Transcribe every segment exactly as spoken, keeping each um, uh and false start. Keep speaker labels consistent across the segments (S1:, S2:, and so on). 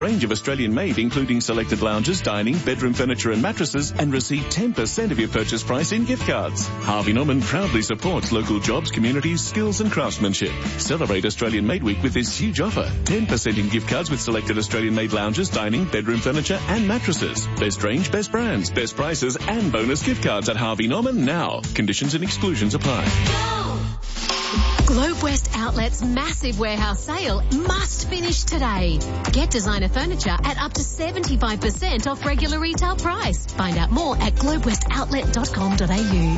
S1: Range of Australian-made, including selected lounges, dining, bedroom furniture and mattresses, and receive ten percent of your purchase price in gift cards. Harvey Norman proudly supports local jobs, communities, skills and craftsmanship. Celebrate Australian-made week with this huge offer. ten percent in gift cards with selected Australian-made lounges, dining, bedroom furniture and mattresses. Best range, best brands, best prices and bonus gift cards at Harvey Norman now. Conditions and exclusions apply.
S2: Globe West Outlet's massive warehouse sale must finish today. Get designer furniture at up to seventy-five percent off regular retail price. Find out more at globe west outlet dot com dot a u.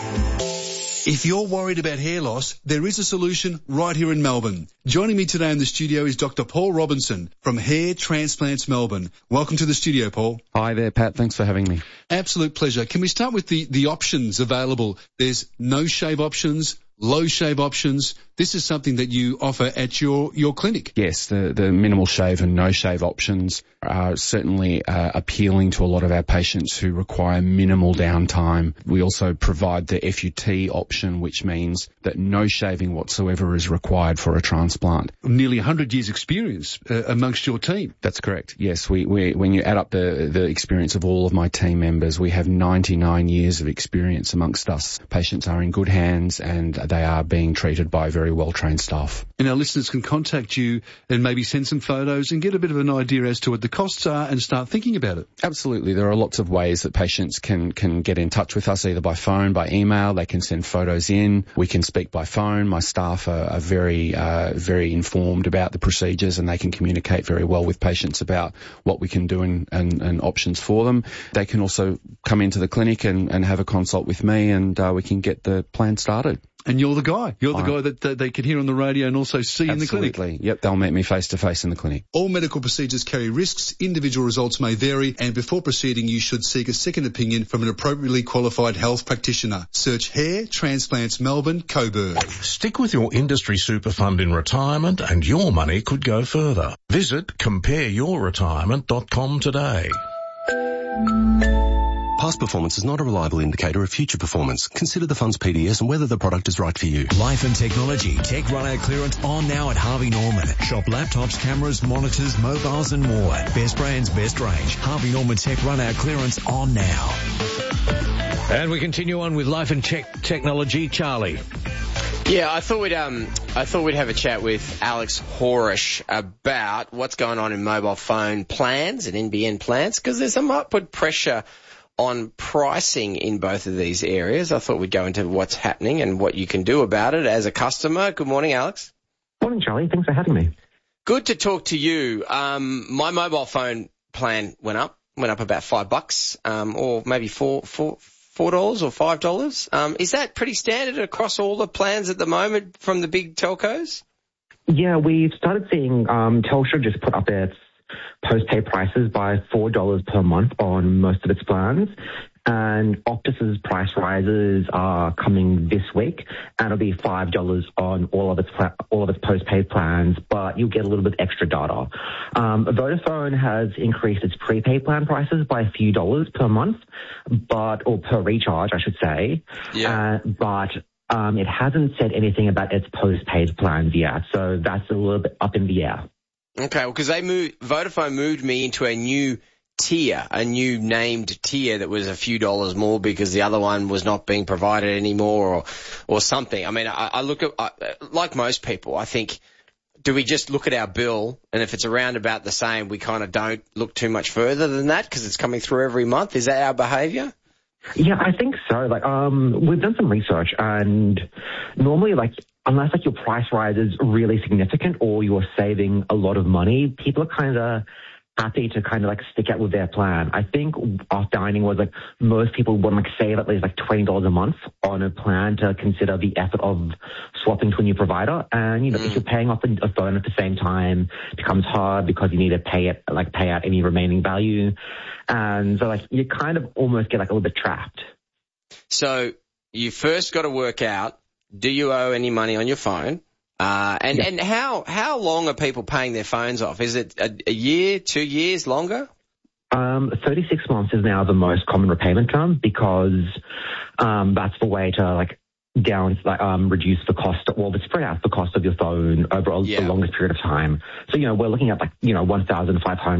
S3: If you're worried about hair loss, there is a solution right here in Melbourne. Joining me today in the studio is Doctor Paul Robinson from Hair Transplants Melbourne. Welcome to the studio, Paul.
S4: Hi there, Pat. Thanks for having me.
S3: Absolute pleasure. Can we start with the, the options available? There's no shave options, low shave options. This is something that you offer at your, your clinic.
S4: Yes, the, the minimal shave and no shave options are certainly uh, appealing to a lot of our patients who require minimal downtime. We also provide the F U T option, which means that no shaving whatsoever is required for a transplant.
S3: Nearly one hundred years experience uh, amongst your team.
S4: That's correct. Yes, we, we when you add up the, the experience of all of my team members, we have ninety-nine years of experience amongst us. Patients are in good hands and they are being treated by very well-trained staff.
S3: And our listeners can contact you and maybe send some photos and get a bit of an idea as to what the costs are and start thinking about it.
S4: Absolutely. There are lots of ways that patients can, can get in touch with us, either by phone, by email. They can send photos in. We can speak by phone. My staff are, are very, uh, very informed about the procedures and they can communicate very well with patients about what we can do and, and, and options for them. They can also come into the clinic and, and have a consult with me and uh, we can get the plan started.
S3: And you're the guy. You're the
S4: I,
S3: guy that uh, they can hear on the radio and also see
S4: absolutely.
S3: in the clinic.
S4: Absolutely. Yep, they'll meet me face to face in the clinic.
S3: All medical procedures carry risks, individual results may vary, and before proceeding you should seek a second opinion from an appropriately qualified health practitioner. Search Hair Transplants Melbourne, Coburg.
S5: Stick with your industry super fund in retirement and your money could go further. Visit compare your retirement dot com today.
S6: Past performance is not a reliable indicator of future performance. Consider the fund's P D S and whether the product is right for you.
S7: Life and Technology. Tech run out clearance on now at Harvey Norman. Shop laptops, cameras, monitors, mobiles and more. Best brands, best range. Harvey Norman Tech run out clearance on now.
S8: And we continue on with Life and Tech Technology. Charlie.
S9: Yeah, I thought we'd um, I thought we'd have a chat with Alex Horish about what's going on in mobile phone plans and N B N plans, because there's some upward pressure on pricing in both of these areas. I thought we'd go into what's happening and what you can do about it as a customer. Good morning, Alex.
S10: Morning, Charlie. Thanks for having me.
S9: Good to talk to you. Um, my mobile phone plan went up, went up about five bucks, um, or maybe four, four, four dollars or five dollars. Um, is that pretty standard across all the plans at the moment from the big telcos?
S10: Yeah, we've started seeing um, Telstra just put up its postpaid prices by four dollars per month on most of its plans. And Optus's price rises are coming this week, and it'll be five dollars on all of its pla- all of its postpaid plans, but you'll get a little bit extra data. Um, Vodafone has increased its prepaid plan prices by a few dollars per month, but or per recharge, I should say.
S9: Yeah.
S10: Uh, but um, it hasn't said anything about its postpaid plans yet, so that's a little bit up in the air.
S9: Okay, well, because they moved, Vodafone moved me into a new tier, a new named tier that was a few dollars more because the other one was not being provided anymore or, or something. I mean, I, I look at, I, like most people, I think, do we just look at our bill and if it's around about the same, we kind of don't look too much further than that because it's coming through every month? Is that our behaviour?
S10: Yeah, I think so. Like, um, we've done some research and normally, like, unless like your price rise is really significant or you're saving a lot of money, people are kind of happy to kind of like stick out with their plan. I think off dining was like most people would like save at least like twenty dollars a month on a plan to consider the effort of swapping to a new provider. And, you know, mm. if you're paying off a phone at the same time, it becomes hard because you need to pay it, like pay out any remaining value. And so like you kind of almost get like a little bit trapped.
S9: So you first got to work out, do you owe any money on your phone? Uh, and, yeah. and how, how long are people paying their phones off? Is it a, a year, two years, longer?
S10: Um, thirty-six months is now the most common repayment term because, um, that's the way to like down, like, um, reduce the cost, well, but spread out the cost of your phone over a,
S9: Yeah.
S10: the longest period of time. So, you know, we're looking at like, you know, one thousand five hundred